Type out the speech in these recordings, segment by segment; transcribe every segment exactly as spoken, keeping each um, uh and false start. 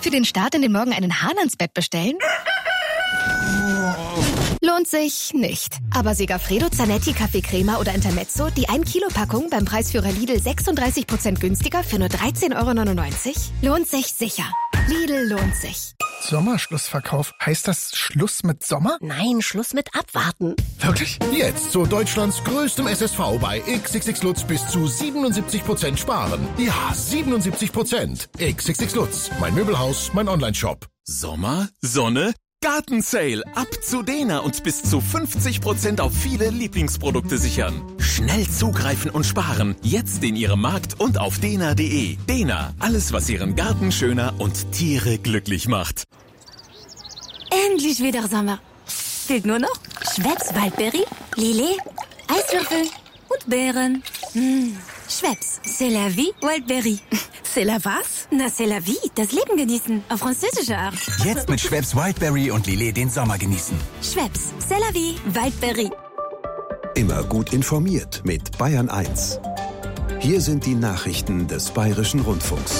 Für den Start in den Morgen einen Hahn ans Bett bestellen? Lohnt sich nicht. Aber Segafredo, Zanetti, Kaffee Crema oder Intermezzo, die ein Kilo Packung beim Preisführer Lidl sechsunddreißig Prozent günstiger für nur dreizehn Euro neunundneunzig? Lohnt sich sicher. Lidl lohnt sich. Sommerschlussverkauf. Heißt das Schluss mit Sommer? Nein, Schluss mit Abwarten. Wirklich? Jetzt zu Deutschlands größtem S S V bei X X X Lutz bis zu siebenundsiebzig Prozent sparen. Ja, siebenundsiebzig Prozent. X X X Lutz. Mein Möbelhaus, mein Onlineshop. Sommer, Sonne, Gartensale. Ab zu Dena und bis zu fünfzig Prozent auf viele Lieblingsprodukte sichern. Schnell zugreifen und sparen. Jetzt in Ihrem Markt und auf dena punkt de. Dena, alles was Ihren Garten schöner und Tiere glücklich macht. Endlich wieder Sommer. Fehlt nur noch Schweppes Waldberry, Lillet, Eiswürfel und Beeren. Mmh. Schweppes, c'est la vie, Waldberry. C'est la was? Na, c'est la vie, das Leben genießen, auf französische Art. Jetzt mit Schweppes Wildberry und Lillet den Sommer genießen. Schweppes, c'est la vie, Waldberry. Immer gut informiert mit Bayern eins. Hier sind die Nachrichten des Bayerischen Rundfunks.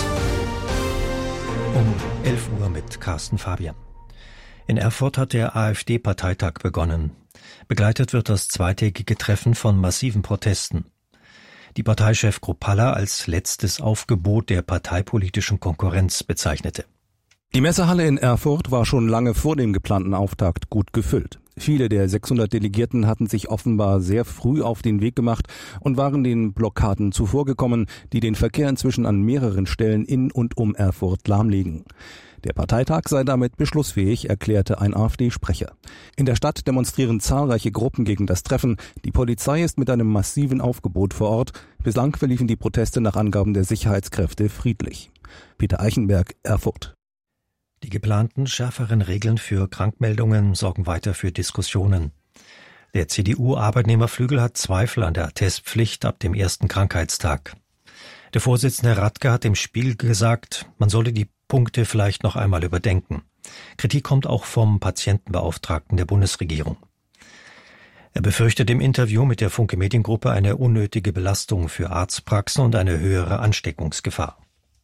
Um elf Uhr mit Carsten Fabian. In Erfurt hat der AfD-Parteitag begonnen. Begleitet wird das zweitägige Treffen von massiven Protesten. Die Parteichef Kruppalla als letztes Aufgebot der parteipolitischen Konkurrenz bezeichnete. Die Messehalle in Erfurt war schon lange vor dem geplanten Auftakt gut gefüllt. Viele der sechshundert Delegierten hatten sich offenbar sehr früh auf den Weg gemacht und waren den Blockaden zuvorgekommen, die den Verkehr inzwischen an mehreren Stellen in und um Erfurt lahmlegen. Der Parteitag sei damit beschlussfähig, erklärte ein AfD-Sprecher. In der Stadt demonstrieren zahlreiche Gruppen gegen das Treffen. Die Polizei ist mit einem massiven Aufgebot vor Ort. Bislang verliefen die Proteste nach Angaben der Sicherheitskräfte friedlich. Peter Eichenberg, Erfurt. Die geplanten schärferen Regeln für Krankmeldungen sorgen weiter für Diskussionen. Der C D U-Arbeitnehmerflügel hat Zweifel an der Attestpflicht ab dem ersten Krankheitstag. Der Vorsitzende Radke hat im Spiegel gesagt, man solle die Punkte vielleicht noch einmal überdenken. Kritik kommt auch vom Patientenbeauftragten der Bundesregierung. Er befürchtet im Interview mit der Funke Mediengruppe eine unnötige Belastung für Arztpraxen und eine höhere Ansteckungsgefahr.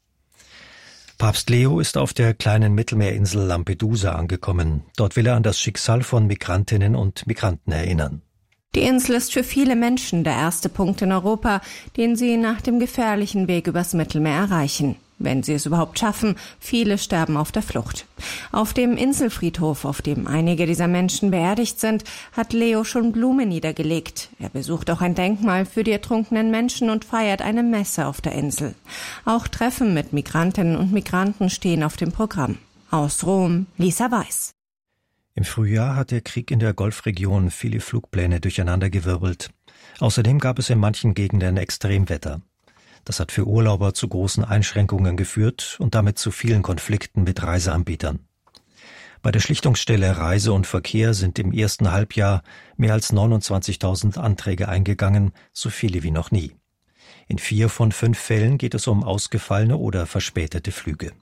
Papst Leo ist auf der kleinen Mittelmeerinsel Lampedusa angekommen. Dort will er an das Schicksal von Migrantinnen und Migranten erinnern. Die Insel ist für viele Menschen der erste Punkt in Europa, den sie nach dem gefährlichen Weg übers Mittelmeer erreichen. Wenn sie es überhaupt schaffen, viele sterben auf der Flucht. Auf dem Inselfriedhof, auf dem einige dieser Menschen beerdigt sind, hat Leo schon Blumen niedergelegt. Er besucht auch ein Denkmal für die ertrunkenen Menschen und feiert eine Messe auf der Insel. Auch Treffen mit Migrantinnen und Migranten stehen auf dem Programm. Aus Rom, Lisa Weiß. Im Frühjahr hat der Krieg in der Golfregion viele Flugpläne durcheinandergewirbelt. Außerdem gab es in manchen Gegenden Extremwetter. Das hat für Urlauber zu großen Einschränkungen geführt und damit zu vielen Konflikten mit Reiseanbietern. Bei der Schlichtungsstelle Reise und Verkehr sind im ersten Halbjahr mehr als neunundzwanzigtausend Anträge eingegangen, so viele wie noch nie. In vier von fünf Fällen geht es um ausgefallene oder verspätete Flüge.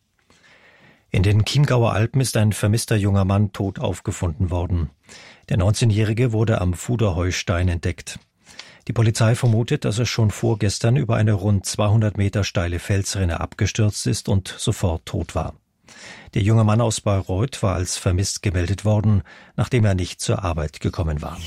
In den Chiemgauer Alpen ist ein vermisster junger Mann tot aufgefunden worden. Der neunzehnjährige wurde am Fuderheustein entdeckt. Die Polizei vermutet, dass er schon vorgestern über eine rund zweihundert Meter steile Felsrinne abgestürzt ist und sofort tot war. Der junge Mann aus Bayreuth war als vermisst gemeldet worden, nachdem er nicht zur Arbeit gekommen war.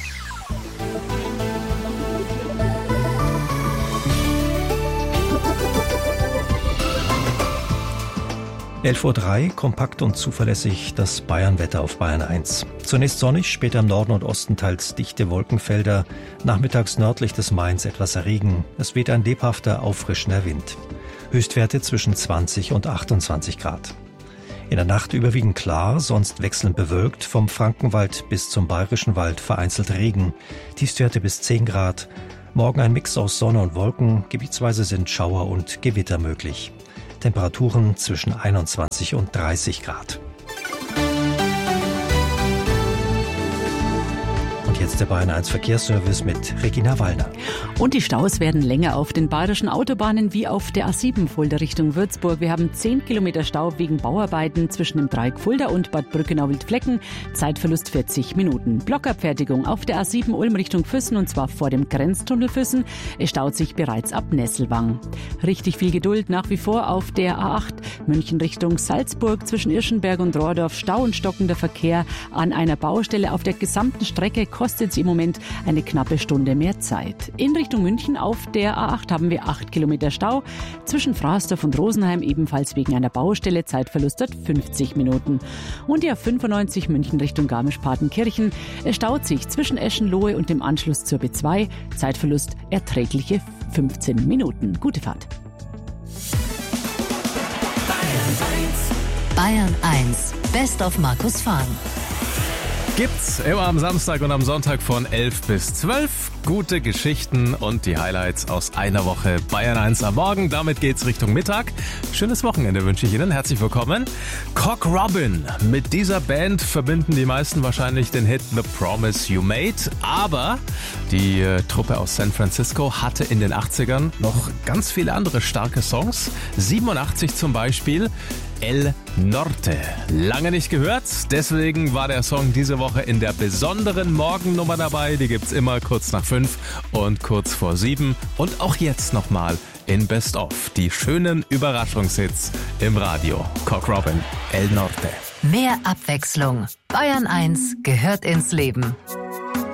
elf Uhr drei, kompakt und zuverlässig das Bayernwetter auf Bayern eins. Zunächst sonnig, später im Norden und Osten teils dichte Wolkenfelder, nachmittags nördlich des Mains etwas Regen. Es weht ein lebhafter, auffrischender Wind. Höchstwerte zwischen zwanzig und achtundzwanzig Grad. In der Nacht überwiegend klar, sonst wechselnd bewölkt, vom Frankenwald bis zum Bayerischen Wald vereinzelt Regen. Tiefstwerte bis zehn Grad. Morgen ein Mix aus Sonne und Wolken, gebietsweise sind Schauer und Gewitter möglich. Temperaturen zwischen einundzwanzig und dreißig Grad. Und jetzt der Bayern eins Verkehrsservice mit Regina Wallner. Und die Staus werden länger auf den bayerischen Autobahnen wie auf der A sieben Fulda Richtung Würzburg. Wir haben zehn Kilometer Stau wegen Bauarbeiten zwischen dem Dreieck Fulda und Bad Brückenau-Wildflecken. Zeitverlust vierzig Minuten. Blockabfertigung auf der A sieben Ulm Richtung Füssen und zwar vor dem Grenztunnel Füssen. Es staut sich bereits ab Nesselwang. Richtig viel Geduld nach wie vor auf der A acht München Richtung Salzburg zwischen Irschenberg und Rohrdorf. Stau und stockender Verkehr an einer Baustelle auf der gesamten Strecke kostet sie im Moment eine knappe Stunde mehr Zeit. In Richtung München auf der A acht haben wir acht Kilometer Stau. Zwischen Frasdorf und Rosenheim ebenfalls wegen einer Baustelle. Zeitverlust hat fünfzig Minuten. Und die A fünfundneunzig München Richtung Garmisch-Partenkirchen. Es staut sich zwischen Eschenlohe und dem Anschluss zur B zwei. Zeitverlust erträgliche fünfzehn Minuten. Gute Fahrt. Bayern eins. Best of Markus Fahn. Gibt's immer am Samstag und am Sonntag von elf bis zwölf. Gute Geschichten und die Highlights aus einer Woche Bayern eins am Morgen. Damit geht's Richtung Mittag. Schönes Wochenende wünsche ich Ihnen. Herzlich willkommen. Cock Robin. Mit dieser Band verbinden die meisten wahrscheinlich den Hit The Promise You Made. Aber die äh, Truppe aus San Francisco hatte in den achtzigern noch ganz viele andere starke Songs. siebenundachtzig zum Beispiel El Norte. Lange nicht gehört, deswegen war der Song diese Woche in der besonderen Morgennummer dabei. Die gibt's immer kurz nach fünf und kurz vor sieben. Und auch jetzt nochmal in Best of. Die schönen Überraschungshits im Radio. Cock Robin, El Norte. Mehr Abwechslung. Bayern eins gehört ins Leben.